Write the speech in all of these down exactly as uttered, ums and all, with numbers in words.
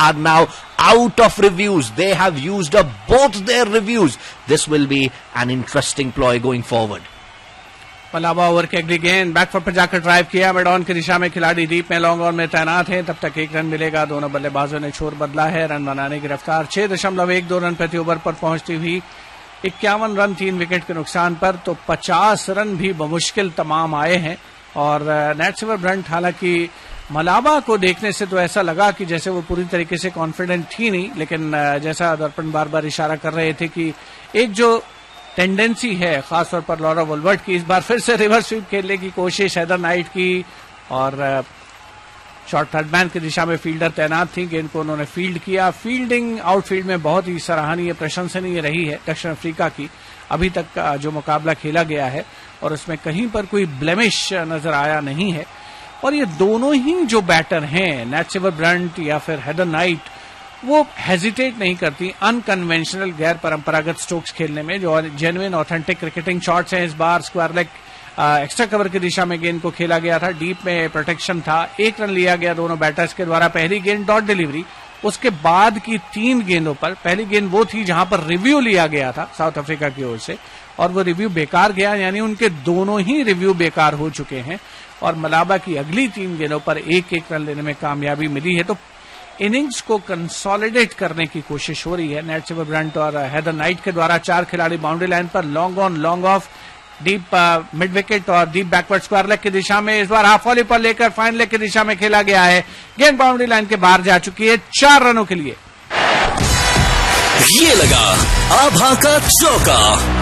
are now out of reviews. They have used up both their reviews. This will be an interesting ploy going forward. मलाबा over के अगली गेंद back foot पर जाकर drive किया, mid on की दिशा में खिलाड़ी डीप में लॉन्ग ऑन में तैनात है, तब तक एक रन मिलेगा। दोनों बल्लेबाजों ने छोर बदला है, रन बनाने की रफ्तार छह दशमलव एक दो रन प्रति ओवर पर पहुंचती हुई इक्यावन रन तीन विकेट के नुकसान पर, तो पचास रन भी बमुश्किल तमाम आए हैं। और नैटसिवर ब्रंट हालांकि मलाबा को देखने से तो ऐसा लगा कि जैसे वो पूरी तरीके से कॉन्फिडेंट थी नहीं, लेकिन जैसा दर्पण बार बार इशारा कर रहे थे कि एक जो टेंडेंसी है खासतौर पर लॉरा वुलवर्ट की, इस बार फिर से रिवर्स स्वीप खेलने की कोशिश हेदर नाइट की, और शॉर्ट थर्ड मैन की दिशा में फील्डर तैनात थी, गेंद को उन्होंने फील्ड किया। फील्डिंग आउटफील्ड में बहुत ही सराहनीय प्रशंसनीय रही है दक्षिण अफ्रीका की अभी तक का जो मुकाबला खेला गया है, और उसमें कहीं पर कोई ब्लेमिश नजर आया नहीं है। और ये दोनों ही जो बैटर हैं, नैटसिवर ब्रंट या फिर हेदर नाइट, वो हेजिटेट नहीं करती अनकन्वेंशनल गैर परंपरागत स्ट्रोक्स खेलने में। जो जेन्युइन ऑथेंटिक क्रिकेटिंग शॉट्स हैं, इस bar square leg extra cover की दिशा में गेंद को खेला गया था, डीप में प्रोटेक्शन था, एक रन लिया गया दोनों बैटर्स के द्वारा। पहली गेंद डॉट डिलीवरी, उसके बाद की तीन गेंदों पर पहली गेंद वो थी जहां पर रिव्यू लिया गया था साउथ अफ्रीका की ओर से, और वो रिव्यू बेकार गया, यानी उनके दोनों ही रिव्यू बेकार हो चुके हैं। और मलाबा की अगली तीन गेंदों पर एक एक रन लेने में कामयाबी मिली है, तो इनिंग्स को कंसोलिडेट करने की कोशिश हो रही है नैटसिवर ब्रंट और हेदर नाइट के द्वारा। चार खिलाड़ी बाउंड्री लाइन पर, long on long off, deep mid wicket और डीप बैकवर्ड स्क्वायर लेग की दिशा में। इस बार हाफ वॉली पर लेकर फाइन लेग की दिशा में खेला गया है, गेंद बाउंड्री लाइन के बाहर जा चुकी है चार रनों के लिए। ये लगा आभा का चौका।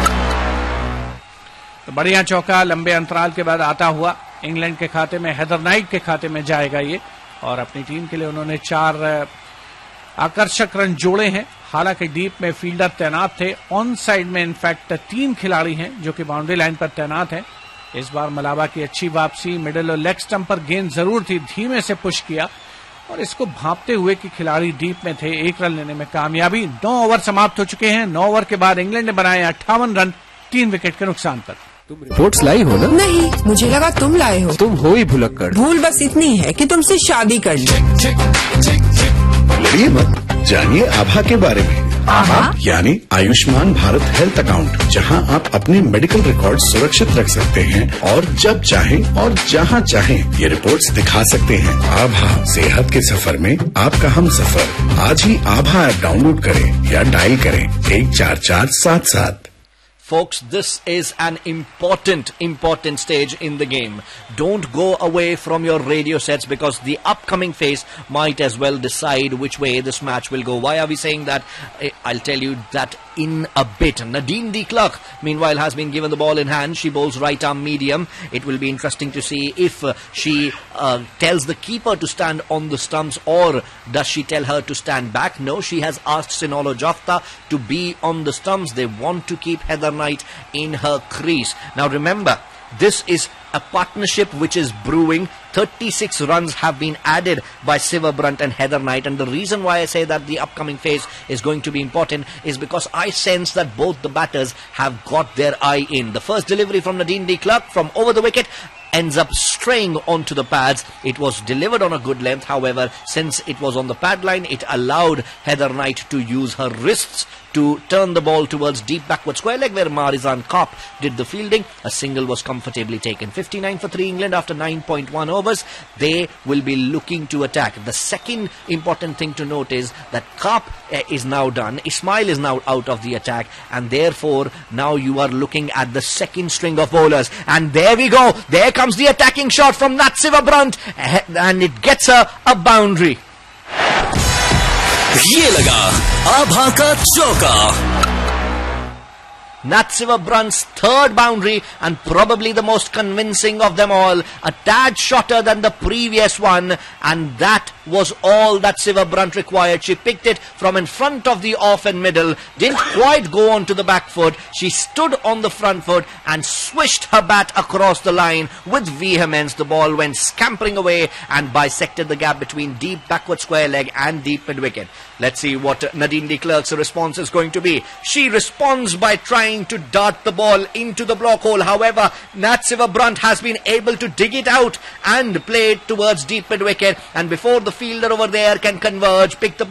तो बढ़िया चौका लंबे अंतराल के बाद आता हुआ इंग्लैंड के खाते में, हेदर नाइट के खाते में जाएगा ये, और अपनी टीम के लिए उन्होंने चार आकर्षक रन जोड़े हैं। हालांकि डीप में फील्डर तैनात थे, ऑन साइड में इनफैक्ट तीन खिलाड़ी हैं जो कि बाउंड्री लाइन पर तैनात हैं। इस बार मलाबा की अच्छी वापसी, मिडिल और लेग स्टंप पर गेंद जरूर थी, धीमे से पुश किया और इसको भांपते हुए कि खिलाड़ी डीप में थे, एक रन लेने में कामयाबी। नौ ओवर समाप्त हो चुके हैं। नौ ओवर के बाद इंग्लैंड ने बनाए अट्ठावन रन तीन विकेट के नुकसान पर। तुम रिपोर्ट्स लाई हो ना? नहीं, मुझे लगा तुम लाए हो। तुम हो ही भुलक्कड़। भूल बस इतनी है कि तुमसे शादी कर ली। लड़िए मत, जानिए आभा के बारे में। आभा यानी आयुष्मान भारत हेल्थ अकाउंट, जहां आप अपने मेडिकल रिकॉर्ड सुरक्षित रख सकते हैं और जब चाहें और जहां चाहें ये रिपोर्ट्स दिखा सकते हैं। आभा, सेहत के सफर में आपका हम सफर। आज ही आभा ऐप डाउनलोड करें या डायल करें एक चार चार सात सात। Folks, this is an important, important stage in the game. Don't go away from your radio sets because the upcoming phase might as well decide which way this match will go. Why are we saying that? I'll tell you that in a bit. Nadine de Klerk, meanwhile, has been given the ball in hand. She bowls right arm medium. It will be interesting to see if uh, she uh, tells the keeper to stand on the stumps or does she tell her to stand back. No, she has asked Sinolo Jofta to be on the stumps. They want to keep Heather Knight in her crease. Now remember, this is a partnership which is brewing. thirty-six runs have been added by Siva Brunt and Heather Knight, and the reason why I say that the upcoming phase is going to be important is because I sense that both the batters have got their eye in. The first delivery from Nadine de Klerk from over the wicket ends up straying onto the pads. It was delivered on a good length, however, since it was on the pad line, it allowed Heather Knight to use her wrists to turn the ball towards deep backward square leg where Marizan Kopp did the fielding. A single was comfortably taken. fifty-nine for three England after nine point one overs. They will be looking to attack. The second important thing to note is that Kopp uh, is now done. Ismail is now out of the attack, and therefore now you are looking at the second string of bowlers. And there we go. There comes the attacking shot from Nat Brunt, and it gets her a boundary. ये लगा आभा का चौका। Nat Brunt's third boundary and probably the most convincing of them all. A tad shorter than the previous one, and that was all that Siva Brunt required. She picked it from in front of the off and middle, didn't quite go onto the back foot. She stood on the front foot and swished her bat across the line with vehemence. The ball went scampering away and bisected the gap between deep backward square leg and deep mid wicket. Let's see what Nadine de Klerk's response is going to be. She responds by trying to dart the ball into the block hole. However, Nat Brunt has been able to dig it out and play it towards deep mid wicket, and before the fielder over there can converge, pick the